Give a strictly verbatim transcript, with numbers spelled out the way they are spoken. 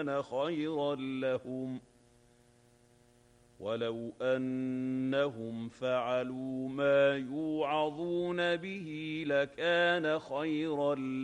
لكان خيرا لهم ولو أنهم فعلوا ما يوعظون به لكان خيرا